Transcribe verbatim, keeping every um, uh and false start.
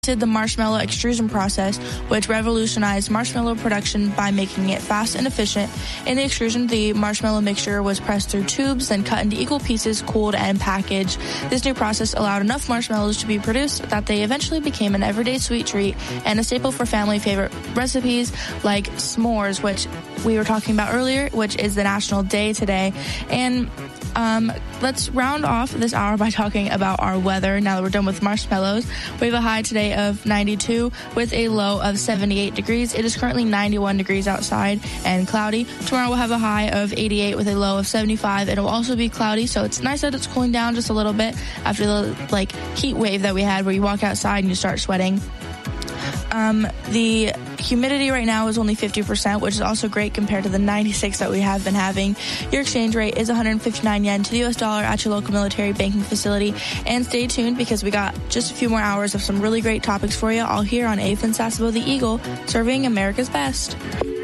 the marshmallow extrusion process, which revolutionized marshmallow production by making it fast and efficient. In the extrusion, the marshmallow mixture was pressed through tubes, then cut into equal pieces, cooled, and packaged. This new process allowed enough marshmallows to be produced that they eventually became an everyday sweet treat and a staple for family favorite recipes like s'mores, which we were talking about earlier, which is the national day today. And Um, let's round off this hour by talking about our weather. Now that we're done with marshmallows, we have a high today of ninety-two with a low of seventy-eight degrees. It is currently ninety-one degrees outside and cloudy. Tomorrow we'll have a high of eighty-eight with a low of seventy-five. It'll also be cloudy, so it's nice that it's cooling down just a little bit after the like heat wave that we had where you walk outside and you start sweating. Um, the humidity right now is only fifty percent, which is also great compared to the ninety-six that we have been having. Your exchange rate is one hundred fifty-nine yen to the U S dollar at your local military banking facility. And stay tuned because we got just a few more hours of some really great topics for you all here on A F N Sasebo the Eagle, serving America's best.